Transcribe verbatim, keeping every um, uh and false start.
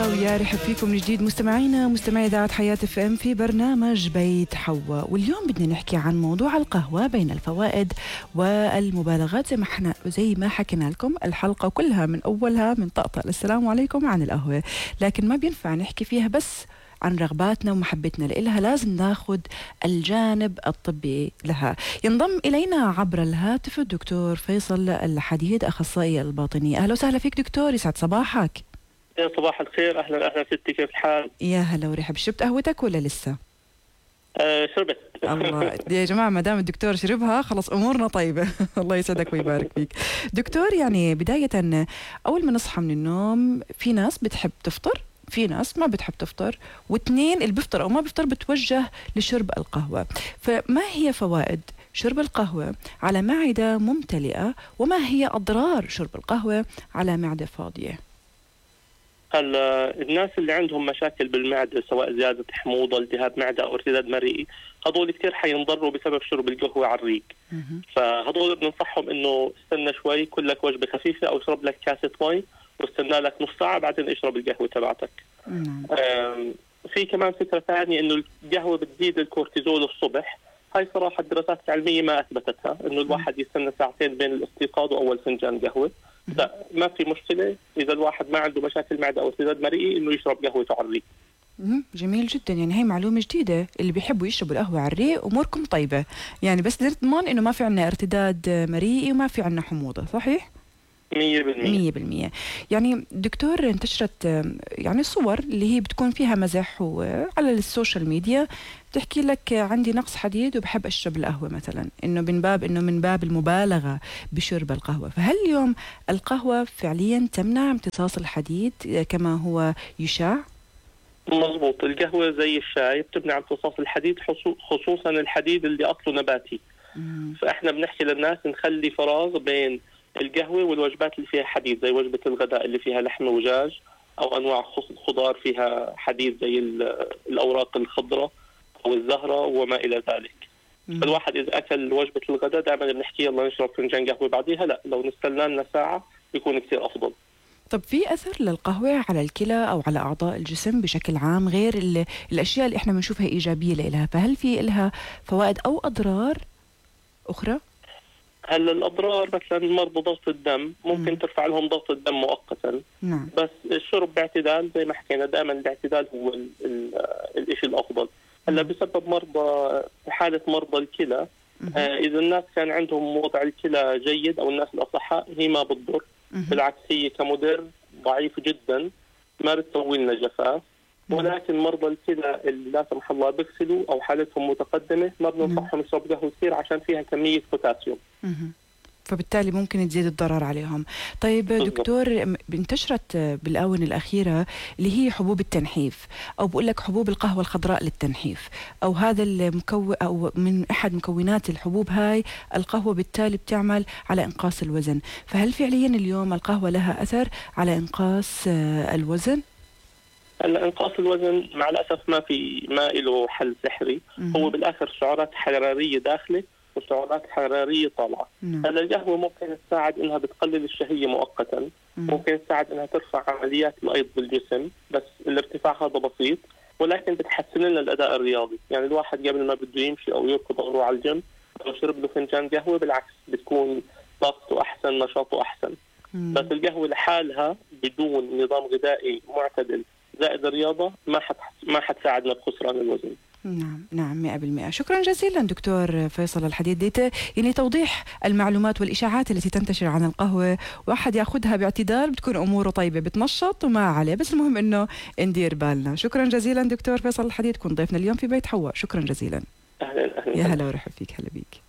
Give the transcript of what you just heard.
ويا رحب فيكم من جديد مستمعينا مستمعي إذاعة حياة اف ام في برنامج بيت حواء. واليوم بدنا نحكي عن موضوع القهوة بين الفوائد والمبالغات. زي ما احنا زي ما حكينا لكم الحلقة كلها من أولها من طقطق للسلام عليكم عن القهوة، لكن ما بينفع نحكي فيها بس عن رغباتنا ومحبتنا لإلها، لازم ناخد الجانب الطبي لها. ينضم إلينا عبر الهاتف الدكتور فيصل الحديد أخصائي الباطنية. أهلا وسهلا فيك دكتور، يسعد صباحك. يا صباح الخير، أهلا أهلا ستي، كيف الحال؟ يا هلا ورحب. شربت قهوتك ولا لسه؟ آه شربت. الله يا جماعة، ما دام الدكتور شربها خلص أمورنا طيبة. الله يسعدك ويبارك فيك دكتور. يعني بداية أول ما نصحى من النوم في ناس بتحب تفطر، في ناس ما بتحب تفطر، واثنين اللي بيفطر أو ما بيفطر بتوجه لشرب القهوة. فما هي فوائد شرب القهوة على معدة ممتلئة، وما هي أضرار شرب القهوة على معدة فاضية؟ هلا الناس اللي عندهم مشاكل بالمعدة سواء زيادة حموضة، التهاب معدة أو ارتداد مريء، هذول كثير حينضروا بسبب شرب القهوة على الريق. فهذول بننصحهم إنه استنى شوي، كل لك وجبة خفيفة أو اشرب لك كاسة مي واستنى لك نص ساعة بعدين اشرب القهوة تبعتك. في كمان فكرة ثانية إنه القهوة بتزيد الكورتيزول الصبح. هاي صراحة الدراسات العلمية ما أثبتتها، إنه الواحد يستنى ساعتين بين الاستيقاظ وأول فنجان قهوة. لا، ما في مشكلة إذا الواحد ما عنده مشاكل معدة أو ارتداد مريء إنه يشرب قهوته على الريق. جميل جدا، يعني هي معلومة جديدة. اللي بيحبوا يشربوا القهوة على الريق أموركم طيبة، يعني بس نضمن إنه ما في عنا ارتداد مريء وما في عنا حموضة. صحيح؟ مية بالمية مية بالمية. يعني دكتور انتشرت يعني صور اللي هي بتكون فيها مزح على السوشيال ميديا، بتحكي لك عندي نقص حديد وبحب أشرب القهوة مثلا، إنه من باب إنه من باب المبالغة بشرب القهوة. فهل اليوم القهوة فعليا تمنع امتصاص الحديد كما هو يشاع؟ مضبوط، القهوة زي الشاي بتمنع امتصاص الحديد، خصوصا الحديد اللي أصله نباتي. مم. فإحنا بنحكي للناس نخلي فراغ بين القهوة والوجبات اللي فيها حديد، زي وجبة الغداء اللي فيها لحم ودجاج أو أنواع خضار فيها حديد زي الأوراق الخضراء أو الزهرة وما إلى ذلك. مم. فالواحد إذا أكل وجبة الغداء دائما بنحكي يلا نشرب فنجان قهوة بعديها، لا، لو نستنى لنا ساعة بيكون كثير أفضل. طب في أثر للقهوة على الكلى أو على أعضاء الجسم بشكل عام غير الأشياء اللي إحنا بنشوفها إيجابية لها؟ فهل في لها فوائد أو أضرار أخرى؟ هلا الأضرار مثلا مرضى ضغط الدم ممكن مم. ترفع لهم ضغط الدم مؤقتا. نعم. بس الشرب باعتدال زي ما حكينا، دائما الاعتدال هو الإشي الأفضل. هلا بسبب مرضى في حالة مرضى الكلى، آه إذا الناس كان عندهم وضع الكلى جيد أو الناس الأصحاء هي ما بتضر، بالعكس هي كمدر ضعيف جدا، ما بتسوي لنا جفاف. ولكن مرضى الكلى اللي لا سمح الله بيغسلوا او حالتهم متقدمه ما بننصحهم يشربوا قهوه كثير عشان فيها كميه بوتاسيوم، فبالتالي ممكن تزيد الضرر عليهم. طيب دكتور، انتشرت بالاونه الاخيره اللي هي حبوب التنحيف، او بقول لك حبوب القهوه الخضراء للتنحيف، او هذا المكون او من احد مكونات الحبوب هاي القهوه بالتالي بتعمل على انقاص الوزن. فهل فعليا اليوم القهوه لها اثر على انقاص الوزن؟ هلا انقاص الوزن مع الاسف ما في ما له حل سحري. مم. هو بالاخر سعرات حراريه داخله وسعرات حراريه طالعه. هلا القهوه ممكن تساعد انها بتقلل الشهيه مؤقتا. مم. ممكن تساعد انها ترفع عمليات الايض بالجسم، بس الارتفاع هذا بسيط، ولكن بتحسن لنا الاداء الرياضي. يعني الواحد قبل ما بده يمشي او يركض او يروح على الجيم لو شرب له فنجان قهوه بالعكس بتكون طاقته احسن، نشاطه احسن. مم. بس القهوه لحالها بدون نظام غذائي معتدل زائد الرياضة ما حت ما حتساعدنا بخسران الوزن. نعم نعم مئة بالمئة. شكرا جزيلا دكتور فيصل الحديد، ديت يعني توضيح المعلومات والإشاعات التي تنتشر عن القهوة، واحد ياخذها باعتدال بتكون أموره طيبة، بتنشط وما عليه، بس المهم إنه ندير بالنا. شكرا جزيلا دكتور فيصل الحديد، كن ضيفنا اليوم في بيت حواء. شكرا جزيلا. أهلا أهلا. يا هلا ورحب فيك. هلا بيك.